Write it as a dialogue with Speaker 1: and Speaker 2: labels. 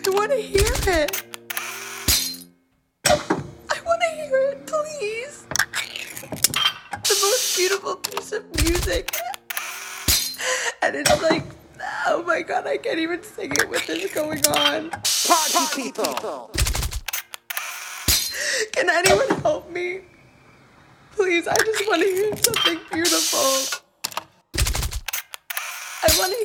Speaker 1: I want to hear it. I want to hear it, please. The most beautiful piece of music. And it's like, oh my God, I can't even sing it with this going on.
Speaker 2: Party people.
Speaker 1: Can anyone help me? Please, I just want to hear something beautiful. I want to